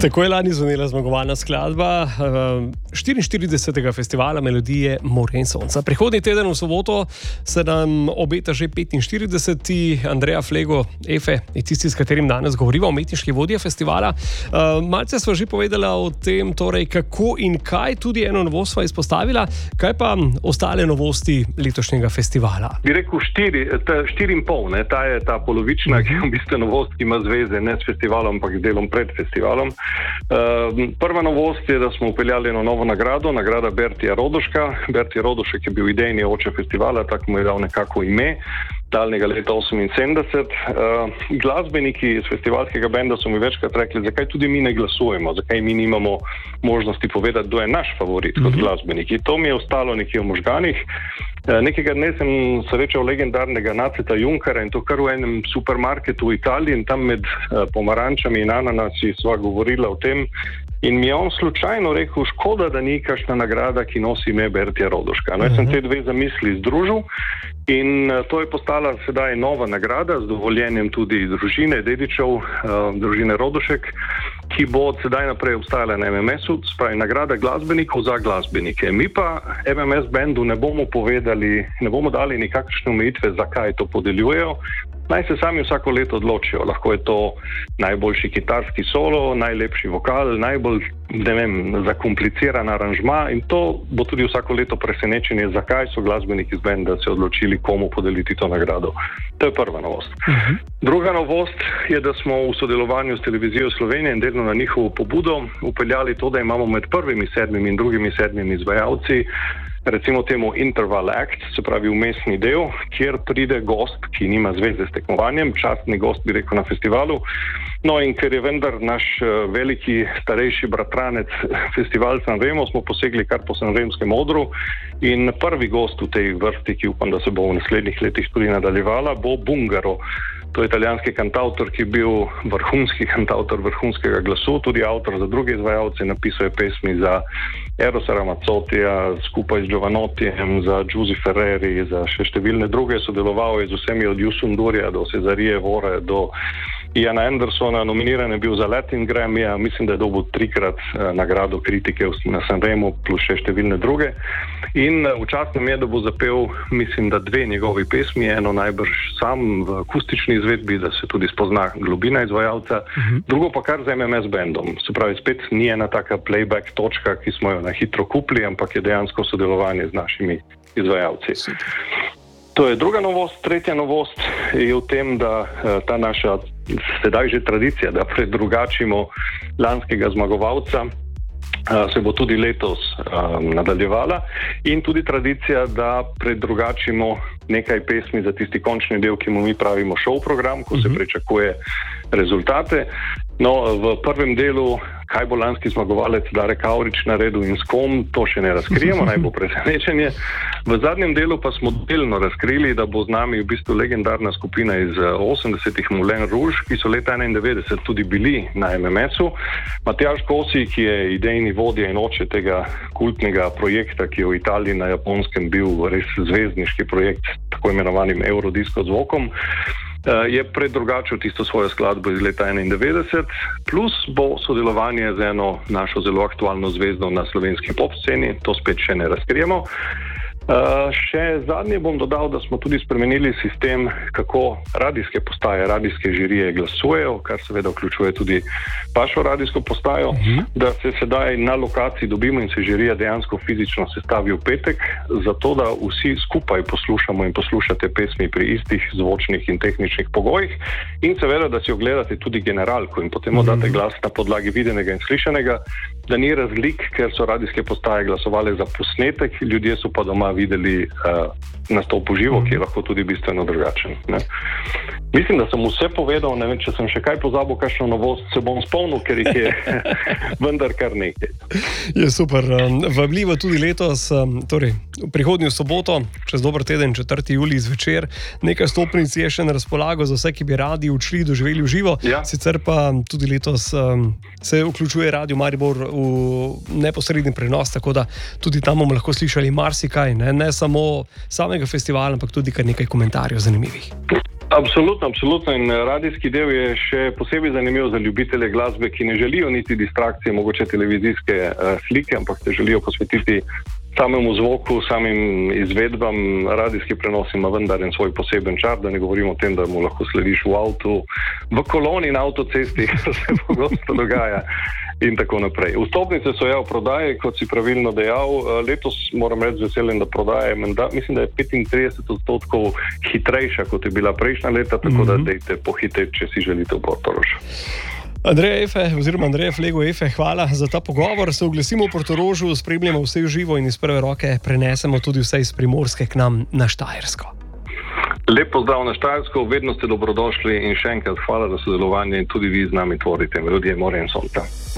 Tako je lani zvonila zmagovalna skladba 44. festivala Melodije More in sonca. Prihodnji teden v soboto se nam obeta že 45. Andreja Flego, Efe, je tisti, s katerim danes govorimo, umetniški vodja festivala. Malce sva že povedala o tem, torej, kako in kaj, tudi eno novost sva izpostavila. Kaj pa ostale novosti letošnjega festivala? Bi rekel 4,5, ta je ta polovična, ki je v bistvu novost, ki ima zveze ne s festivalom, ampak z delom pred festivalom. Prva novost je, da smo upeljali eno novo nagrado, nagrada Bertija Rodoška. Bertij Rodošek je bil idejni oče festivala, tako mu je dal nekako ime, daljnega leta 1978. Glasbeniki iz festivalskega benda so mi večkrat rekli, zakaj tudi mi ne glasujemo, zakaj mi nimamo možnosti povedati, kdo je naš favorit kot glasbeniki. To mi je ostalo nekje v možganih. Nekega dne sem srečal legendarnega Naceta Junkerja in to kar v enem supermarketu v Italiji in tam med pomarančami in ananasi sva govorila o tem in mi je on slučajno rekel, škoda, da ni kakšna nagrada, ki nosi ime Bertija Rodoška. No, jaz sem te dve zamisli združil in to je postala sedaj nova nagrada z dovoljenjem tudi družine dedičev, družine Rodošek, ki bo od sedaj naprej obstajala na MMS-u, spravi nagrada glasbenikov za glasbenike. Mi pa MMS bendu ne bomo povedali, ne bomo dali nikakršne omejitve, zakaj to podeljujejo. Naj se sami vsako leto odločijo. Lahko je to najboljši kitarski solo, najlepši vokal, najbolj, ne vem, zakompliciran aranžma in to bo tudi vsako leto presenečenje, zakaj so glasbeniki z benda se odločili, komu podeliti to nagrado. To je prva novost. Druga novost je, da smo v sodelovanju s Televizijo Slovenije in delno na njihovo pobudo upeljali to, da imamo med prvimi 7. in drugimi 7. izvajalci recimo temu interval act, se pravi umestni del, kjer pride gost, ki nima zveze s tekmovanjem, častni gost, bi rekel, na festivalu. No in ker je vendar naš veliki starejši bratranec festival Sanremo, smo posegli kar po sanremskem odru in prvi gost v tej vrsti, ki upam, da se bo v naslednjih letih tudi nadaljevala, bo Bungaro. To je italijanski kantautor, ki je bil vrhunski kantautor vrhunskega glasu, tudi avtor za druge izvajalce, napisal je pesmi za Erosa Ramazzotija, skupaj z Giovanottijem, za Giusy Ferreri, za še številne druge, sodeloval je z vsemi od Jusundurja do Cesarije Vore, do Iana Andersona, nominiran je bil za Latin Grammyja, mislim, da je dobil 3-krat nagrado kritike na Sanremu, plus še številne druge. In v častnem je, da bo zapel, mislim, da 2 njegovi pesmi, eno najbrž sam v akustični izvedbi, da se tudi spozna globina izvajalca, drugo pa kar z MMS bendom. Se pravi, spet ni ena taka playback točka, ki smo jo na hitro kupili, ampak je dejansko sodelovanje z našimi izvajalci. To je druga novost. Tretja novost je v tem, da ta naša sedaj že tradicija, da predrugačimo lanskega zmagovalca, se bo tudi letos nadaljevala in tudi tradicija, da predrugačimo nekaj pesmi za tisti končni del, ki mu mi pravimo show program, ko se pričakuje rezultate. No, v prvem delu, kaj bo lanski zmagovalec Darek Avrič naredil in s kom, to še ne razkrijemo, naj bo presenečenje. V zadnjem delu pa smo delno razkrili, da bo z nami v bistvu legendarna skupina iz 80-ih Moulin Rouge, ki so leta 91 tudi bili na MMS-u. Matjaž Kosi, ki je idejni vodja in oče tega kultnega projekta, ki je v Italiji na Japonskem bil res zvezdniški projekt, tako imenovanim Eurodisco zvokom, je predrugačil tisto svojo skladbo iz leta 91, plus bo sodelovanje z eno našo zelo aktualno zvezdo na slovenski pop sceni, to spet še ne razkrijemo. Še zadnje bom dodal, da smo tudi spremenili sistem, kako radijske postaje, radijske žirije glasujejo, kar seveda vključuje tudi vašo radijsko postajo, da se sedaj na lokaciji dobimo in se žirija dejansko fizično sestavi v petek, zato da vsi skupaj poslušamo in poslušate pesmi pri istih zvočnih in tehničnih pogojih in seveda, da si ogledate tudi generalko in potem oddate glas na podlagi videnega in slišanega, da ni razlik, ker so radijske postaje glasovale za posnetek, ljudje so pa doma videli nastop v živo, ki je lahko tudi bistveno drugačen. Ne? Mislim, da sem vse povedal, ne vem, če sem še kaj pozabil, kakšno novost se bom spomnil, ker jih je vendar kar nekaj. Je super. Vabljivo tudi letos, torej prihodnjo soboto, čez dober teden, 4. julij zvečer, nekaj stopnic je še na razpolago za vse, ki bi radi odšli, doživeli v živo. Ja. Sicer pa tudi letos se vključuje Radio Maribor v neposredni prenos, tako da tudi tam bomo lahko slišali marsikaj, ne samo samega festivala, ampak tudi kar nekaj komentarjev zanimivih. Absolutno, absolutno. In radijski del je še posebej zanimiv za ljubitelje glasbe, ki ne želijo niti distrakcije, mogoče televizijske slike, ampak se želijo posvetiti samemu zvoku, samim izvedbam. Radijski prenos ima vendar en svoj poseben čar, da ne govorimo o tem, da mu lahko slediš v avtu, v koloni na avtocesti, kar se pogosto dogaja. In tako naprej. Vstopnice so v prodaji, kot si pravilno dejal. Letos moram reči z veseljem, da prodaja, mislim, da je 35% hitrejša, kot je bila prejšnja leta, tako da dejte pohiteti, če si želite v Portorož. Andreja Flego, hvala za ta pogovor. Se oglasimo v Portorožu, spremljamo vse v živo in iz prve roke prenesemo tudi vse iz Primorske k nam na Štajersko. Lep pozdrav na Štajersko, vedno ste dobrodošli in še enkrat hvala za sodelovanje in tudi vi z nami tvorite melodije more in sonca.